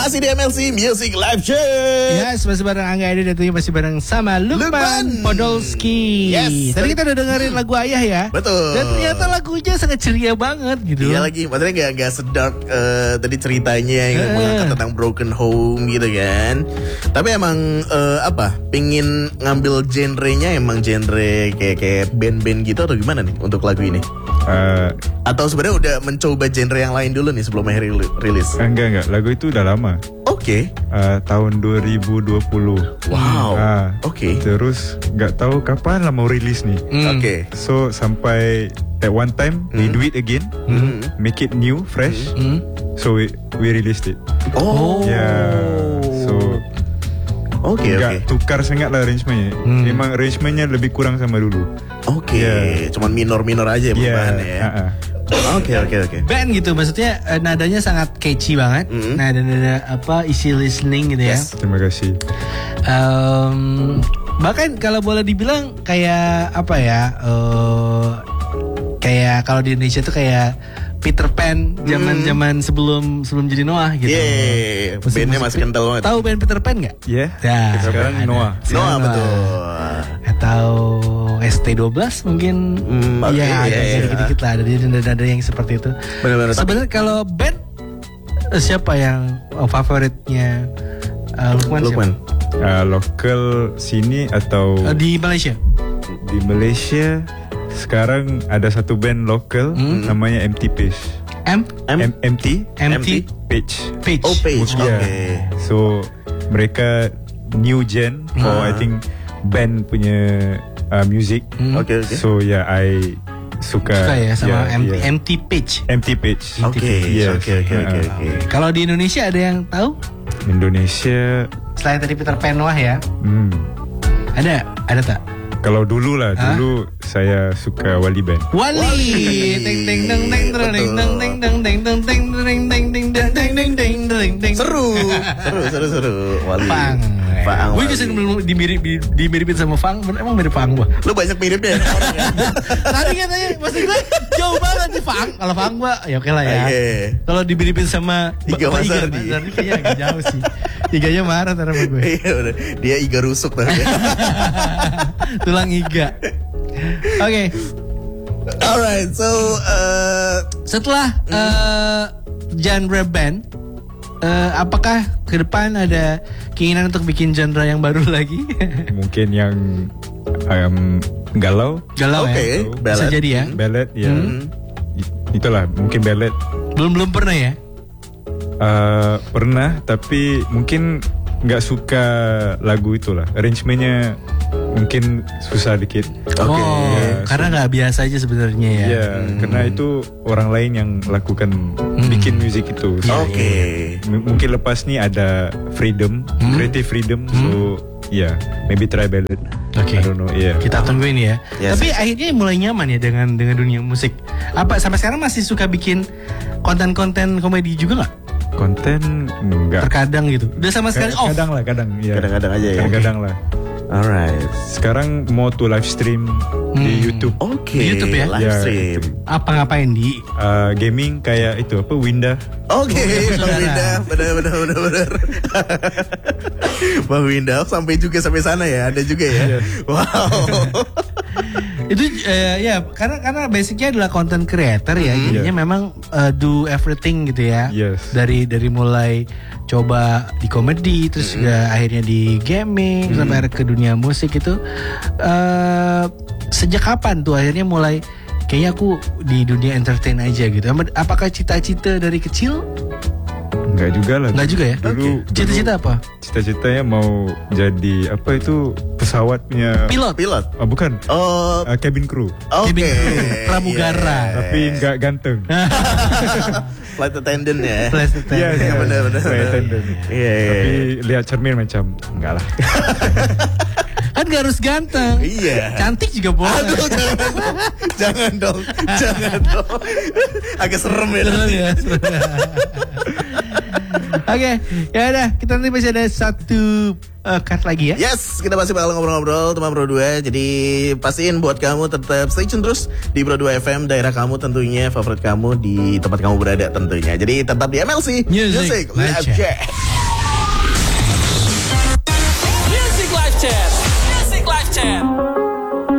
Masih di MLC Music Live Show. Yes, masih bareng Angga Edi dan tentunya masih bareng sama Lukman Podolski. Yes. Tadi kita udah dengerin lagu Ayah ya. Betul. Dan ternyata lagunya sangat ceria banget gitu. Iya lagi, maksudnya gak sedark tadi ceritanya yang mengangkat tentang broken home gitu kan. Tapi emang pingin ngambil genrenya emang genre kayak band-band gitu atau gimana nih untuk lagu ini? Atau sebenarnya udah mencoba genre yang lain dulu nih sebelum akhir rilis? Enggak, lagu itu udah lama. Oke. Tahun 2020. Wow. Oke. Terus nggak tahu kapan lah mau rilis nih. Oke. So sampai at one time we do it again, make it new, fresh. So we released it. Oh. Yeah. So Oke. tukar sangat lah arrangementnya. Memang arrangementnya lebih kurang sama dulu. Oke. Cuman minor aja perubahannya ya. Oke. Band gitu, maksudnya nadanya sangat catchy banget. Nada easy listening gitu ya. Yes. Terima kasih. Bahkan kalau boleh dibilang kayak kayak kalau di Indonesia tuh kayak Peter Pan zaman sebelum jadi Noah gitu. Yeah, bandnya masih kental banget. Tahu band Peter Pan nggak? Yeah. Ya, Sekarang Noah. Noah betul. Atau ST12 mungkin. Iya, dikit-dikit lah ada yang seperti itu. Benar-benar. Sebenarnya kalau band siapa yang favoritnya Lukman? Lokal sini atau Di Malaysia? Di Malaysia sekarang ada satu band lokal namanya MT Page. MT Page. Oh, Page. Yeah. Oke. So mereka new gen for I think band punya music. Oke. So yeah, I suka ya sama yeah. MT Page. MT Page. Oke. Kalau di Indonesia ada yang tahu? Indonesia Selain tadi Peter Pan Noah ya. Ada tak? Kalau dulu saya suka Wali Band. Wali. Seru. Wali. Fang. Gue juga sering dimiripin sama Fang. Emang mirip Fang gua. Lu banyak miripnya orang ya. Tadi katanya maksud gue jauh banget nih Fang. Kalau Fang gua ya oke lah ya. Kalau dimiripin sama Iga Masardi kayaknya agak jauh sih. Iganya marah sama gue. Iya udah. Dia iga rusuk tadi. Tulang iga. Oke. Alright, so setelah genre band, apakah ke depan ada keinginan untuk bikin genre yang baru lagi? Mungkin yang galau. Oke, ya. Bisa jadi ya. Ballad ya. Itulah mungkin ballad. Belum pernah ya? Pernah, tapi mungkin nggak suka lagu itulah. Arrangementnya mungkin susah dikit. Karena nggak biasa aja sebenarnya ya. Iya, karena itu orang lain yang lakukan bikin musik itu. So, mungkin lepas nih ada freedom, creative freedom. So maybe try ballad. I don't know. Kita tungguin ya. Tapi akhirnya mulai nyaman ya dengan dunia musik. Apa sampai sekarang masih suka bikin konten-konten komedi juga nggak? Konten enggak. Terkadang gitu. Udah sama sekali off. Kadang-kadang ya. Kadang-kadang aja ya. Kadang-kadang lah. Alright. Sekarang mau tuh live stream di YouTube. Oke. Di YouTube ya? Live stream. Apa ngapain di? Gaming kayak itu Winda. Oke, Bang Winda. Benar. Bang Winda sampai sana ya. Ada juga ya. Wow. Itu karena basicnya adalah content creator ya. Jadinya memang do everything gitu ya. Yes. Dari mulai coba di komedi, terus juga akhirnya di gaming, sampai ke dunia musik itu. Sejak kapan tuh akhirnya mulai kayaknya aku di dunia entertain aja gitu? Apakah cita-cita dari kecil? Enggak juga lah. Enggak juga ya? Dulu cita-cita apa? Cita-citanya mau jadi pesawat punya Pilot. Bukan. Cabin crew. Oke. Pramugara. Tapi enggak ganteng. Flight attendant ya. Iya, benar. Flight attendant. Iya. Tapi lihat cermin macam enggak lah. Kan gak harus ganteng. Iya. Cantik juga boleh. Aduh, jangan dong. Agak serem ya nanti. Oke, ya udah, kita nanti masih ada satu cut lagi ya. Yes, kita masih bakal ngobrol-ngobrol teman Pro 2. Jadi pastiin buat kamu tetap stay tune terus di Pro 2 FM, daerah kamu tentunya, favorit kamu di tempat kamu berada tentunya. Jadi tetap di MLC Music Live Check. Check.